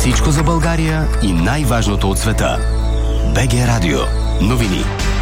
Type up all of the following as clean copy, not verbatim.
Всичко за България и най-важното от света. БГ Радио. Новини.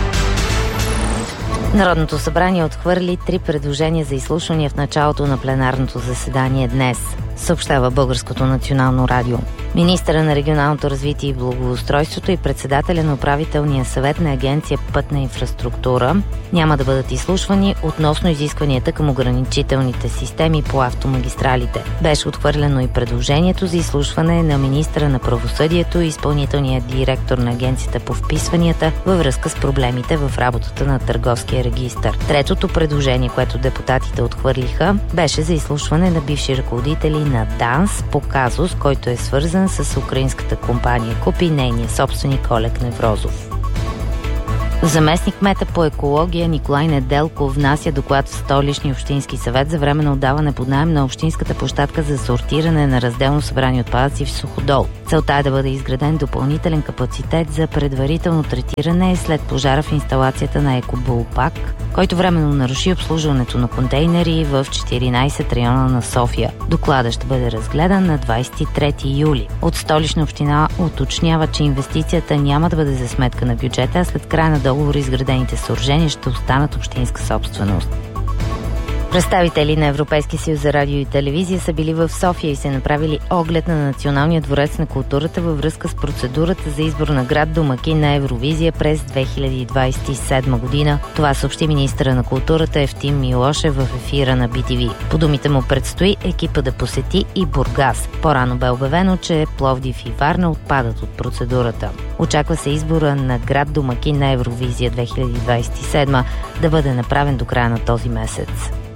Народното събрание отхвърли 3 предложения за изслушвания в началото на пленарното заседание днес, съобщава Българското национално радио. Министъра на регионалното развитие и благоустройството и председателя на управителния съвет на Агенция Пътна инфраструктура няма да бъдат изслушвани относно изискванията към ограничителните системи по автомагистралите. Беше отхвърлено и предложението за изслушване на министъра на правосъдието и изпълнителния директор на Агенцията по вписванията във връзка с проблемите в работата на Търговския регистър. Третото предложение, което депутатите отхвърлиха, беше за изслушване на бивши ръководители на ДАНС по казус, който е свързан с украинската компания Купи, нейния собственик Олег Неврозов. Заместник кмета по екология Николай Неделков внася доклад в Столичния общински съвет за временно отдаване под наем на общинската площадка за сортиране на разделно събрани отпадъци в Суходол. Целта е да бъде изграден допълнителен капацитет за предварително третиране след пожара в инсталацията на Екобулпак, който временно наруши обслужването на контейнери в 14 района на София. Докладът ще бъде разгледан на 23 юли. От Столична община уточнява, че инвестицията няма да бъде за сметка на бюджета, а след края на договор изградените съоръжения ще останат общинска собственост. Представители на Европейския съюз за радио и телевизия са били в София и се направили оглед на Националния дворец на културата във връзка с процедурата за избор на град домакин на Евровизия през 2027 година. Това съобщи министъра на културата Евтим Милошев в ефира на BTV. По думите му предстои екипа да посети и Бургас. По-рано бе обявено, че Пловдив и Варна отпадат от процедурата. Очаква се избора на град домакин на Евровизия 2027 да бъде направен до края на този месец.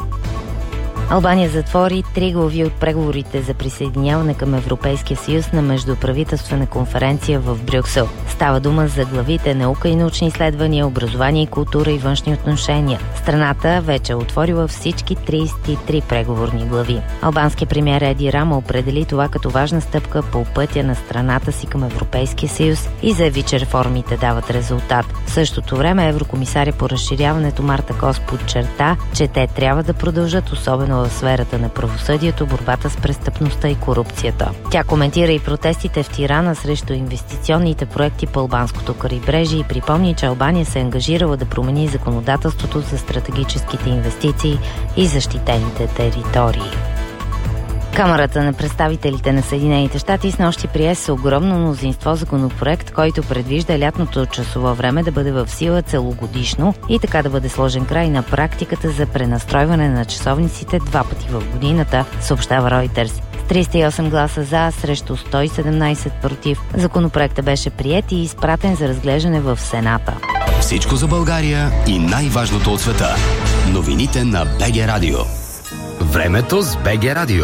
Албания затвори 3 глави от преговорите за присъединяване към Европейския съюз на междуправителствена конференция в Брюксел. Става дума за главите наука и научни изследвания, образование и култура и външни отношения. Страната вече е отворила всички 33 преговорни глави. Албанският премиер Еди Рама определи това като важна стъпка по пътя на страната си към Европейския съюз и заяви, че реформите дават резултат. В същото време еврокомисаря по разширяването Марта Кос подчерта, че те трябва да продължат, особено в сферата на правосъдието, борбата с престъпността и корупцията. Тя коментира и протестите в Тирана срещу инвестиционните проекти по албанското крайбрежие и припомни, че Албания се е ангажирала да промени законодателството за стратегическите инвестиции и защитените територии. Камарата на представителите на Съединените щати снощи прие с огромно мнозинство законопроект, който предвижда лятното часово време да бъде в сила целогодишно и така да бъде сложен край на практиката за пренастройване на часовниците 2 пъти в годината, съобщава Reuters. С 308 гласа за срещу 117 против. Законопроектът беше приет и изпратен за разглеждане в Сената. Всичко за България и най-важното от света. Новините на БГ Радио. Времето с БГ Радио.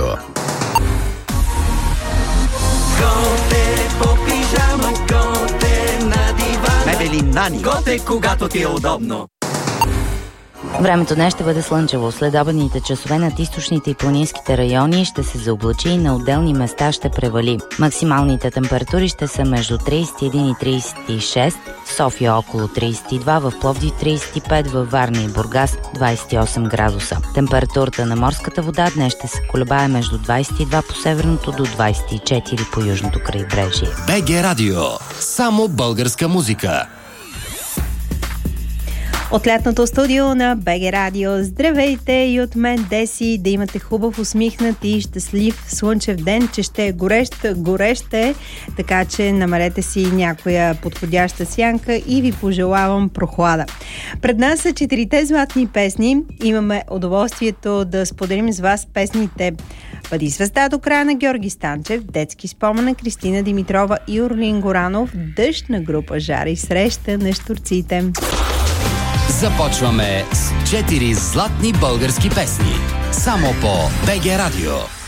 Готе по пижама, готе на дивана. Мебели Нани. Готе, когато ти е удобно. Времето днес ще бъде слънчево. Следобедните часове над източните и планинските райони ще се заоблачи и на отделни места ще превали. Максималните температури ще са между 31 и 36, в София около 32, в Пловдив 35, във Варна и Бургас 28 градуса. Температурата на морската вода днес ще се колебае между 22 по северното до 24 по южното крайбрежие. БГ Радио. Само българска музика. От лятното студио на БГ Радио. Здравейте и от мен, Деси, да имате хубав, усмихнат и щастлив слънчев ден, че ще е горещ е, така че намерете си някоя подходяща сянка и ви пожелавам прохлада. Пред нас са 4 златни песни. Имаме удоволствието да споделим с вас песните "Бъди звезда до края" на Георги Станчев, "Детски спомен" на Кристина Димитрова и Орлин Горанов, "Дъжд" на група Жара и среща на Щурците. Започваме с 4 златни български песни. Само по БГ Радио.